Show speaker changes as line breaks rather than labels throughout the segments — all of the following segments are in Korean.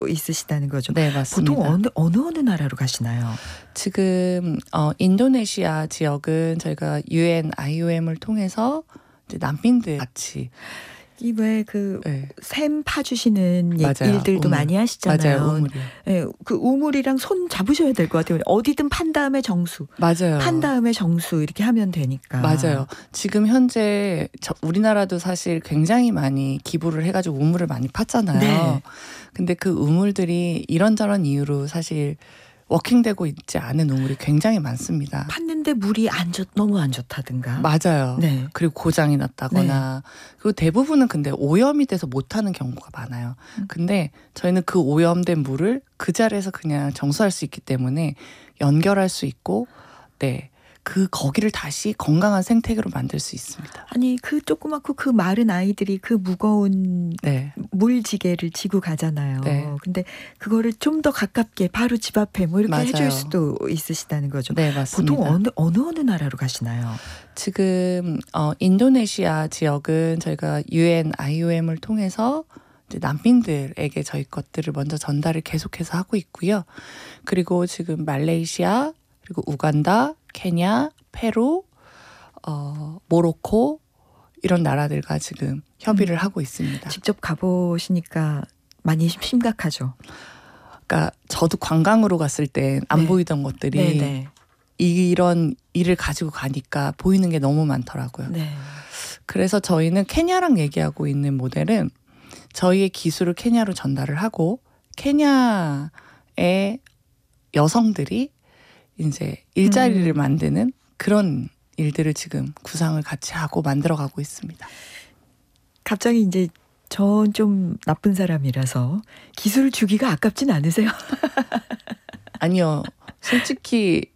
있으시다는 거죠.
네, 맞습니다.
보통 어느 나라로 가시나요?
지금 인도네시아 지역은 저희가 UN, IOM을 통해서 이제 난민들 같이
이 왜
네.
샘 파주시는
맞아요.
일들도
우물.
많이 하시잖아요.
맞아요. 우물이.
네, 그 우물이랑 손 잡으셔야 될 것 같아요. 어디든 판 다음에 정수.
맞아요.
판 다음에 정수 이렇게 하면 되니까.
맞아요. 지금 현재 우리나라도 사실 굉장히 많이 기부를 해가지고 우물을 많이 팠잖아요.
네.
근데 그 우물들이 이런저런 이유로 사실 워킹되고 있지 않은 우물이 굉장히 많습니다.
팠는데 물이 너무 안 좋다든가.
맞아요.
네.
그리고 고장이 났다거나 그리고 대부분은 근데 오염이 돼서 못하는 경우가 많아요. 근데 저희는 그 오염된 물을 그 자리에서 그냥 정수할 수 있기 때문에 연결할 수 있고 거기를 다시 건강한 생태계로 만들 수 있습니다.
아니 그 조그맣고 그 마른 아이들이 그 무거운
네.
물지개를 지고 가잖아요.
네.
근데 그거를 좀 더 가깝게 바로 집 앞에 뭐 이렇게
맞아요.
해줄 수도 있으시다는 거죠.
네, 맞습니다.
보통 어느 나라로 가시나요?
지금 인도네시아 지역은 저희가 UN, IOM을 통해서 이제 난민들에게 저희 것들을 먼저 전달을 계속해서 하고 있고요. 그리고 지금 말레이시아, 그리고 우간다, 케냐, 페루, 모로코 이런 나라들과 지금 협의를 하고 있습니다.
직접 가보시니까 많이 심각하죠.
그러니까 저도 관광으로 갔을 때 안 보이던 것들이 이런 일을 가지고 가니까 보이는 게 너무 많더라고요.
네.
그래서 저희는 케냐랑 얘기하고 있는 모델은 저희의 기술을 케냐로 전달을 하고 케냐의 여성들이 이제 일자리를 만드는 그런 일들을 지금 구상을 같이 하고 만들어가고 있습니다.
갑자기 이제 전 좀 나쁜 사람이라서 기술을 주기가 아깝진 않으세요?
아니요. 솔직히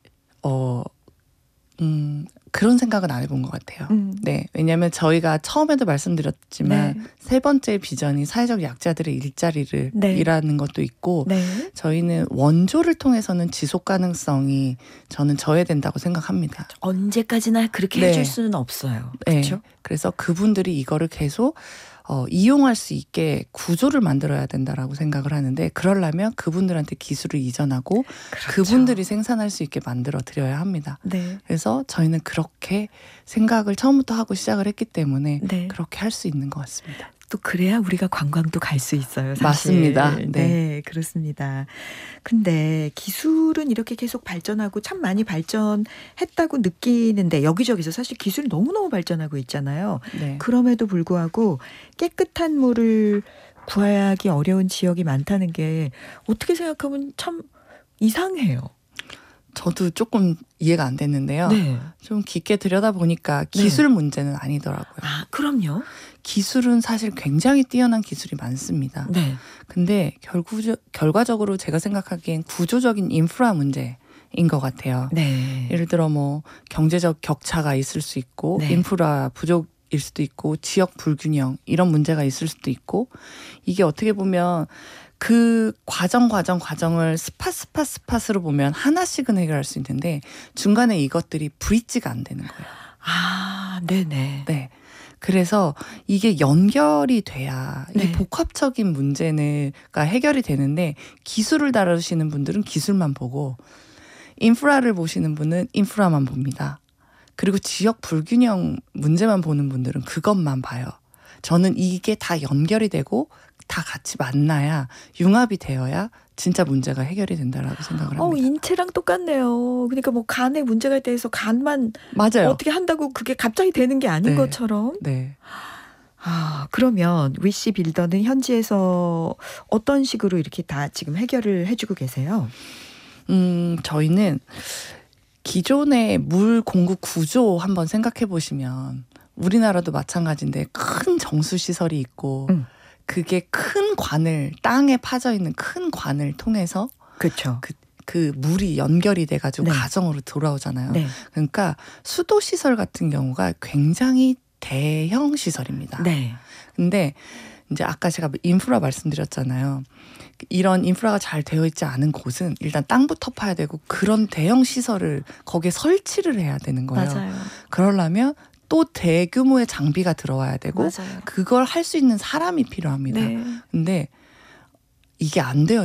그런 생각은 안 해본 것 같아요. 네, 왜냐하면 저희가 처음에도 말씀드렸지만 세 번째 비전이 사회적 약자들의 일자리를 일하는 것도 있고 저희는 원조를 통해서는 지속 가능성이 저는 저해된다고 생각합니다.
언제까지나 그렇게 해줄 수는 없어요. 그렇죠?
그래서 그분들이 이거를 계속 이용할 수 있게 구조를 만들어야 된다라고 생각을 하는데 그러려면 그분들한테 기술을 이전하고 그분들이 생산할 수 있게 만들어 드려야 합니다. 그래서 저희는 그렇게 생각을 처음부터 하고 시작을 했기 때문에 그렇게 할 수 있는 것 같습니다.
또 그래야 우리가 관광도 갈 수 있어요. 사실.
맞습니다.
네, 그렇습니다. 근데 기술은 이렇게 계속 발전하고 참 많이 발전했다고 느끼는데 여기저기서 사실 기술이 너무너무 발전하고 있잖아요. 그럼에도 불구하고 깨끗한 물을 구하기 어려운 지역이 많다는 게 어떻게 생각하면 참 이상해요.
저도 조금 이해가 안 됐는데요. 좀 깊게 들여다보니까 기술 문제는 아니더라고요.
아, 그럼요.
기술은 사실 굉장히 뛰어난 기술이 많습니다. 근데 결과적으로 제가 생각하기엔 구조적인 인프라 문제인 것 같아요. 예를 들어 뭐 경제적 격차가 있을 수 있고 인프라 부족일 수도 있고 지역 불균형 이런 문제가 있을 수도 있고 이게 어떻게 보면 그 과정을 스팟으로 보면 하나씩은 해결할 수 있는데 중간에 이것들이 브릿지가 안 되는 거예요.
아, 네네.
네. 그래서 이게 연결이 돼야 이 복합적인 문제가 해결이 되는데 기술을 다루시는 분들은 기술만 보고 인프라를 보시는 분은 인프라만 봅니다. 그리고 지역 불균형 문제만 보는 분들은 그것만 봐요. 저는 이게 다 연결이 되고 다 같이 만나야 융합이 되어야 진짜 문제가 해결이 된다라고 생각을 합니다.
인체랑 똑같네요. 그러니까 뭐 간에 문제가 돼서 간만
맞아요.
어떻게 한다고 그게 갑자기 되는 게 아닌 것처럼. 아, 그러면 위시 빌더는 현지에서 어떤 식으로 이렇게 다 지금 해결을 해주고 계세요?
저희는 기존의 물 공급 구조 한번 생각해 보시면 우리나라도 마찬가지인데 큰 정수 시설이 있고 그게 큰 관을 땅에 파져 있는 큰 관을 통해서 그 물이 연결이 돼가지고 가정으로 돌아오잖아요. 그러니까 수도 시설 같은 경우가 굉장히 대형 시설입니다. 근데 이제 아까 제가 인프라 말씀드렸잖아요. 이런 인프라가 잘 되어 있지 않은 곳은 일단 땅부터 파야 되고 그런 대형 시설을 거기에 설치를 해야 되는 거예요. 그러려면 또 대규모의 장비가 들어와야 되고 그걸 할 수 있는 사람이 필요합니다. 근데 이게 안 되어